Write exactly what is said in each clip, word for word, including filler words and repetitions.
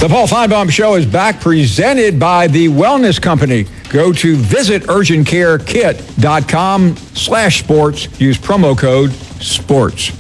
The Paul Feinbaum Show is back, presented by the Wellness Company. Go to visit urgent care kit dot com slash sports. Use promo code SPORTS.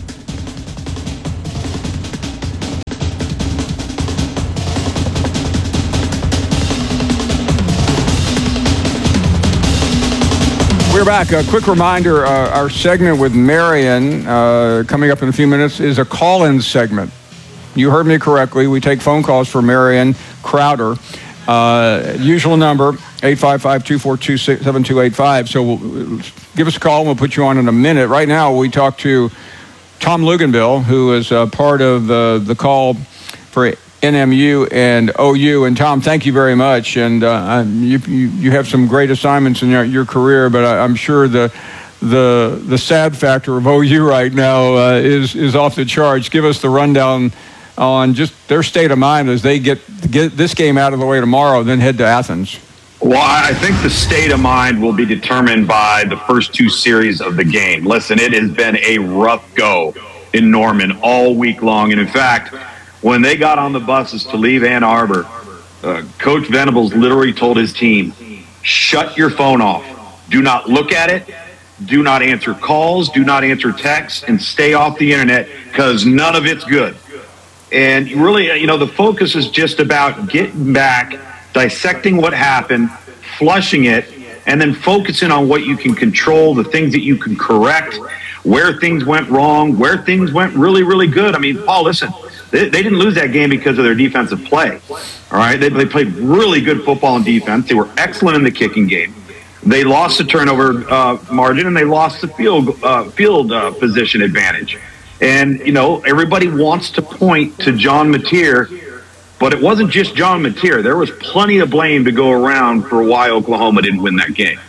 We're back. A quick reminder, uh, our segment with Marion, uh, coming up in a few minutes, is a call-in segment. You heard me correctly. We take phone calls for Marion Crowder. Uh, usual number, eight five five, two four two, seven two eight five. So we'll, give us a call and we'll put you on in a minute. Right now, we talk to Tom Luginbill, who is uh, part of uh, the call for N M U and O U. And Tom, thank you very much. And uh, you, you you have some great assignments in your, your career, but I, I'm sure the the the sad factor of O U right now uh, is is off the charts. Give us the rundown on just their state of mind as they get get this game out of the way tomorrow, then head to Athens. Well, I think the state of mind will be determined by the first two series of the game. Listen, it has been a rough go in Norman all week long. And in fact, when they got on the buses to leave Ann Arbor, uh, Coach Venables literally told his team, shut your phone off. Do not look at it. Do not answer calls. Do not answer texts. And stay off the internet because none of it's good. And really, you know, the focus is just about getting back, dissecting what happened, flushing it, and then focusing on what you can control, the things that you can correct, where things went wrong, where things went really, really good. I mean, Paul, listen, they, they didn't lose that game because of their defensive play. All right, they, they played really good football and defense. They were excellent in the kicking game. They lost the turnover uh, margin, and they lost the field uh, field uh, position advantage. And, you know, everybody wants to point to John Mateer, but it wasn't just John Mateer. There was plenty of blame to go around for why Oklahoma didn't win that game.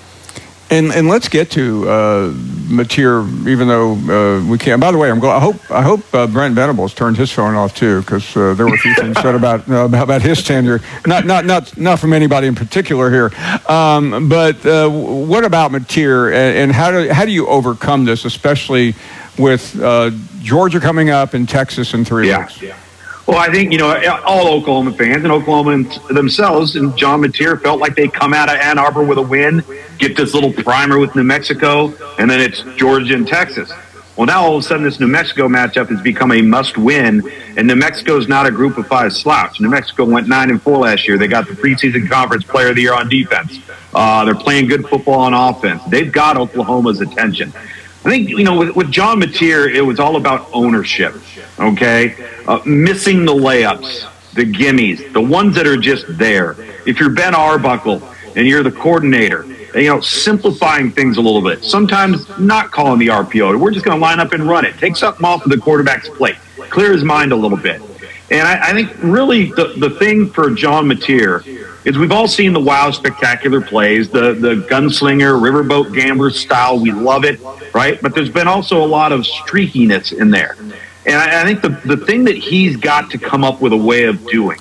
And and let's get to uh, Mateer, even though uh, we can't. By the way, I'm glad, I hope I hope uh, Brent Venables turned his phone off too, because uh, there were a few things said about uh, about his tenure. Not not not not from anybody in particular here. Um, but uh, what about Mateer, and, and how do how do you overcome this, especially with uh, Georgia coming up and Texas in three yeah. weeks? Yeah. Well, I think, you know, all Oklahoma fans and Oklahoma themselves and John Mateer felt like they come out of Ann Arbor with a win, get this little primer with New Mexico, and then it's Georgia and Texas. Well, now all of a sudden this New Mexico matchup has become a must-win, and New Mexico is not a group of five slouch. New Mexico went nine and four last year. They got the preseason conference player of the year on defense. Uh, they're playing good football on offense. They've got Oklahoma's attention. I think, you know, with, with John Mateer, it was all about ownership, okay? Uh, missing the layups, the gimmies, the ones that are just there. If you're Ben Arbuckle and you're the coordinator, you know, simplifying things a little bit. Sometimes not calling the R P O. We're just going to line up and run it. Take something off of the quarterback's plate. Clear his mind a little bit. And I, I think really the, the thing for John Mateer is we've all seen the wow spectacular plays, the, the gunslinger, riverboat gambler style. We love it, right? But there's been also a lot of streakiness in there. And I, I think the, the thing that he's got to come up with a way of doing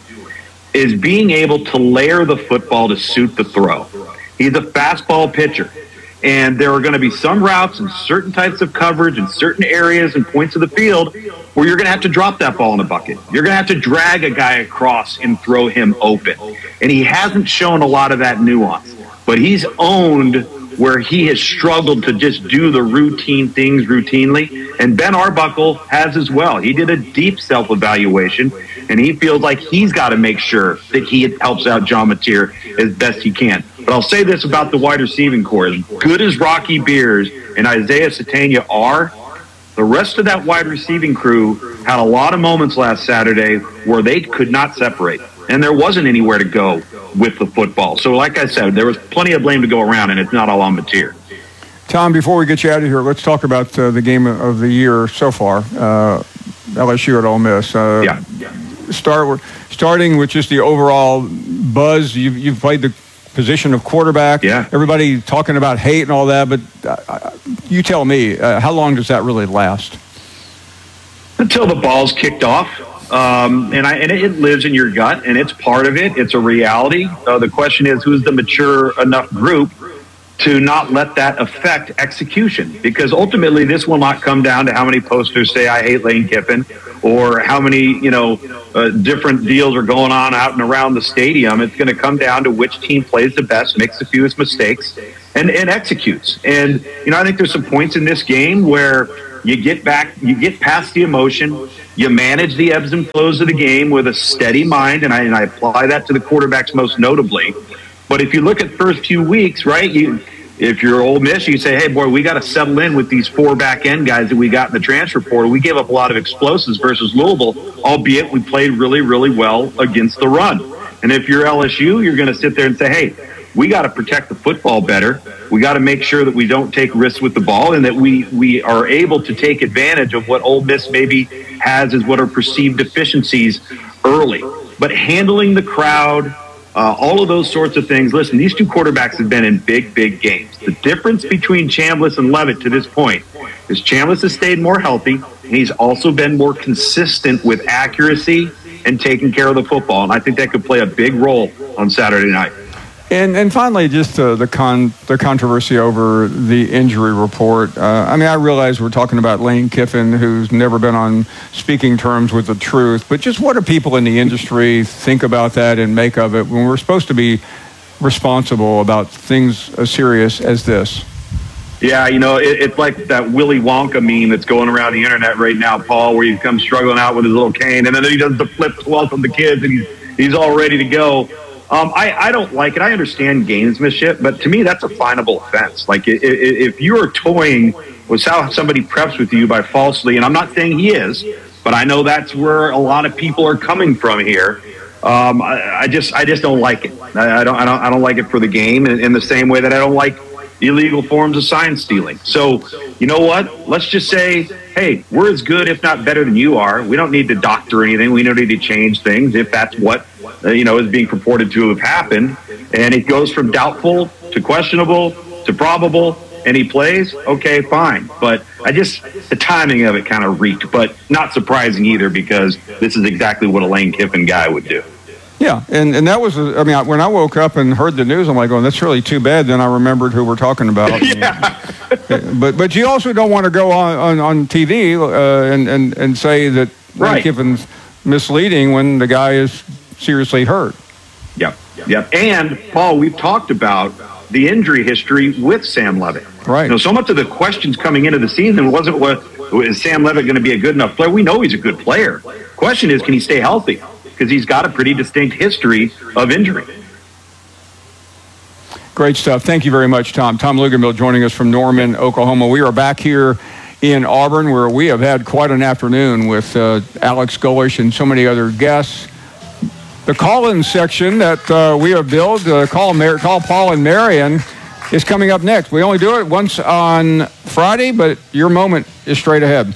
is being able to layer the football to suit the throw. He's a fastball pitcher. And there are going to be some routes and certain types of coverage in certain areas and points of the field where you're going to have to drop that ball in the bucket. You're going to have to drag a guy across and throw him open. And he hasn't shown a lot of that nuance. But he's owned where he has struggled to just do the routine things routinely. And Ben Arbuckle has as well. He did a deep self-evaluation, and he feels like he's got to make sure that he helps out John Mateer as best he can. But I'll say this about the wide receiving corps. As good as Rocky Beers and Isaiah Satania are, the rest of that wide receiving crew had a lot of moments last Saturday where they could not separate. And there wasn't anywhere to go with the football. So like I said, there was plenty of blame to go around, and it's not all on Mateer. Tom, before we get you out of here, let's talk about uh, the game of the year so far, uh, L S U at Ole Miss. Uh, yeah. Start, starting with just the overall buzz. You've, you've played the position of quarterback. Yeah. Everybody talking about hate and all that, but uh, you tell me, uh, how long does that really last? Until the ball's kicked off. Um, and I, and it lives in your gut, and it's part of it. It's a reality. Uh, the question is, who's the mature enough group to not let that affect execution, because ultimately this will not come down to how many posters say I hate Lane Kiffin or how many, you know, uh, different deals are going on out and around the stadium. It's going to come down to which team plays the best, makes the fewest mistakes, and, and executes. And, you know, I think there's some points in this game where you get back, you get past the emotion, you manage the ebbs and flows of the game with a steady mind, and I, and I apply that to the quarterbacks most notably. But if you look at the first few weeks, right, you, if you're Ole Miss, you say, hey, boy, we got to settle in with these four back-end guys that we got in the transfer portal. We gave up a lot of explosives versus Louisville, albeit we played really, really well against the run. And if you're L S U, you're going to sit there and say, hey, we got to protect the football better. We got to make sure that we don't take risks with the ball and that we, we are able to take advantage of what Ole Miss maybe has as what are perceived deficiencies early. But handling the crowd, Uh, all of those sorts of things. Listen, these two quarterbacks have been in big, big games. The difference between Chambliss and Leavitt to this point is Chambliss has stayed more healthy, and he's also been more consistent with accuracy and taking care of the football. And I think that could play a big role on Saturday night. And and finally, just uh, the con the controversy over the injury report. Uh, I mean, I realize we're talking about Lane Kiffin, who's never been on speaking terms with the truth. But just what do people in the industry think about that and make of it when we're supposed to be responsible about things as serious as this? Yeah, you know, it, it's like that Willy Wonka meme that's going around the internet right now, Paul, where he comes struggling out with his little cane, and then he does the flip to welcome the kids, and he's he's all ready to go. Um, I, I don't like it. I understand gamesmanship, but to me, that's a finable offense. Like, if, if you're toying with how somebody preps with you by falsely, and I'm not saying he is, but I know that's where a lot of people are coming from here. Um, I, I just, I just don't like it. I, I don't, I don't, I don't like it for the game, in, in the same way that I don't like illegal forms of sign stealing. So, you know what? Let's just say, hey, we're as good, if not better than you are. We don't need to doctor anything. We don't need to change things if that's what, uh, you know, is being purported to have happened. And it goes from doubtful to questionable to probable, and he plays, okay, fine. But I just, the timing of it kind of reeked, but not surprising either, because this is exactly what a Lane Kiffin guy would do. Yeah, and, and that was, I mean, when I woke up and heard the news, I'm like, oh, that's really too bad. Then I remembered who we're talking about. Yeah. but but you also don't want to go on, on, on T V uh, and, and, and say that Lane Right. Kiffin's misleading when the guy is seriously hurt. Yep, yep. And, Paul, we've talked about the injury history with Sam Leavitt. Right. You know, so much of the questions coming into the season wasn't, what is Sam Leavitt going to be a good enough player? We know he's a good player. Question is, can he stay healthy? Because he's got a pretty distinct history of injury. Great stuff. Thank you very much, Tom. Tom Luginbill joining us from Norman, Oklahoma. We are back here in Auburn, where we have had quite an afternoon with uh, Alex Golesh and so many other guests. The call-in section that uh, we have built, uh, call, Mar- call Paul and Marion, is coming up next. We only do it once on Friday, but your moment is straight ahead.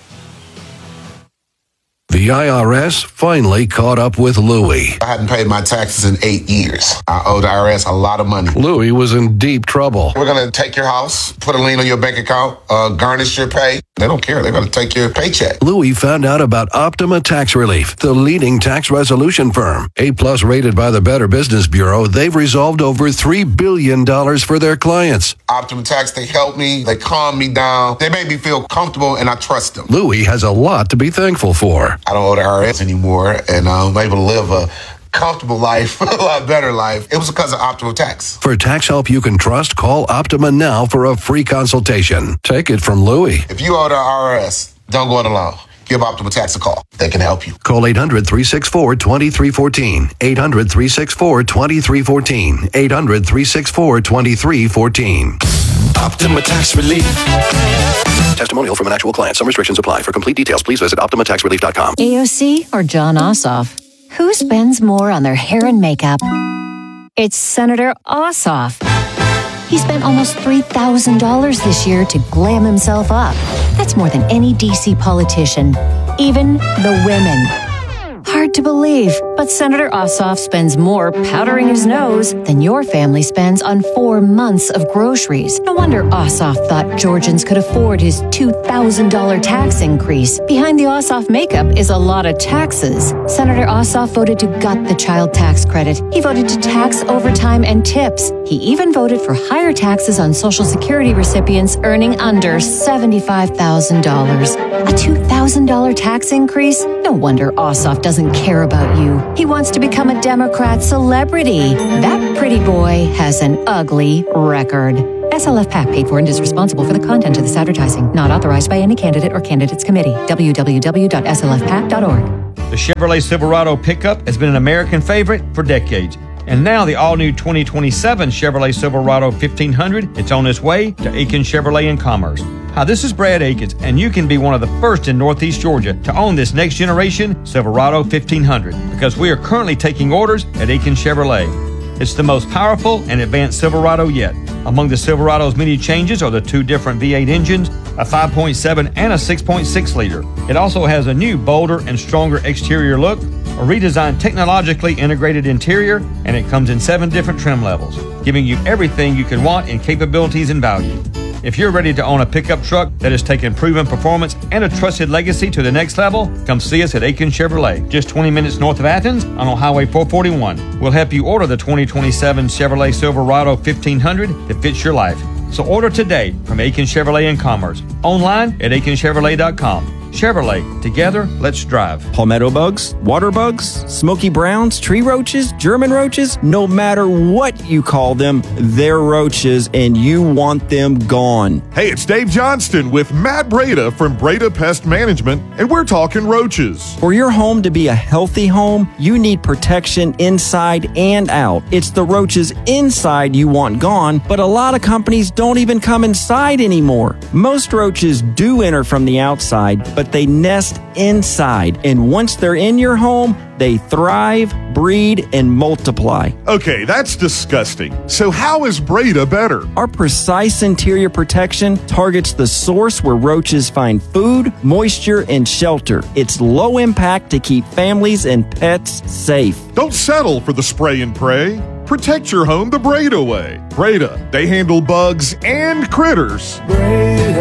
The I R S finally caught up with Louie. I hadn't paid my taxes in eight years. I owed the I R S a lot of money. Louie was in deep trouble. We're going to take your house, put a lien on your bank account, uh, garnish your pay. They don't care. They're going to take your paycheck. Louie found out about Optima Tax Relief, the leading tax resolution firm. A-plus rated by the Better Business Bureau, they've resolved over three billion dollars for their clients. Optima Tax, they help me. They calm me down. They make me feel comfortable, and I trust them. Louie has a lot to be thankful for. I don't owe the I R S anymore, and I'm able to live a comfortable life, a lot better life. It was because of Optima Tax. For tax help you can trust, call Optima now for a free consultation. Take it from Louie. If you owe the I R S, don't go it alone. Give Optima Tax a call. They can help you. Call eight hundred, three six four, two three one four. eight hundred, three six four, two three one four. eight hundred, three six four, two three one four. Optima Tax Relief. Testimonial from an actual client. Some restrictions apply. For complete details, please visit optima tax relief dot com. A O C or John Ossoff? Who spends more on their hair and makeup? It's Senator Ossoff. He spent almost three thousand dollars this year to glam himself up. That's more than any D C politician, even the women. Hard Hard to believe, but Senator Ossoff spends more powdering his nose than your family spends on four months of groceries. No wonder Ossoff thought Georgians could afford his two thousand dollars tax increase. Behind the Ossoff makeup is a lot of taxes. Senator Ossoff voted to gut the child tax credit. He voted to tax overtime and tips. He even voted for higher taxes on Social Security recipients earning under seventy-five thousand dollars. A two thousand dollars tax increase? No wonder Ossoff doesn't care about you. He wants to become a Democrat celebrity. That pretty boy has an ugly record. S L F PAC paid for and is responsible for the content of this advertising. Not authorized by any candidate or candidates committee. w w w dot s l f pac dot org. The Chevrolet Silverado pickup has been an American favorite for decades. And now the all-new twenty twenty-seven Chevrolet Silverado fifteen hundred, it's on its way to Aiken Chevrolet in Commerce. Hi, this is Brad Akins, and you can be one of the first in Northeast Georgia to own this next-generation Silverado fifteen hundred because we are currently taking orders at Aiken Chevrolet. It's the most powerful and advanced Silverado yet. Among the Silverado's many changes are the two different V eight engines, a five point seven and a six point six liter. It also has a new, bolder, and stronger exterior look, a redesigned technologically integrated interior, and it comes in seven different trim levels, giving you everything you could want in capabilities and value. If you're ready to own a pickup truck that has taken proven performance and a trusted legacy to the next level, come see us at Aiken Chevrolet, just twenty minutes north of Athens on Highway four forty-one. We'll help you order the twenty twenty-seven Chevrolet Silverado fifteen hundred that fits your life. So order today from Aiken Chevrolet in Commerce, online at aiken chevrolet dot com. Chevrolet, together, let's drive. Palmetto bugs, water bugs, smoky browns, tree roaches, German roaches, no matter what you call them, they're roaches and you want them gone. Hey, it's Dave Johnston with Matt Breda from Breda Pest Management, and we're talking roaches. For your home to be a healthy home, you need protection inside and out. It's the roaches inside you want gone, but a lot of companies don't even come inside anymore. Most roaches do enter from the outside, but they nest inside, and once they're in your home, they thrive, breed, and multiply. Okay, that's disgusting. So how is Breda better? Our precise interior protection targets the source where roaches find food, moisture, and shelter. It's low impact to keep families and pets safe. Don't settle for the spray and pray. Protect your home the Breda way. Breda, they handle bugs and critters. Breda.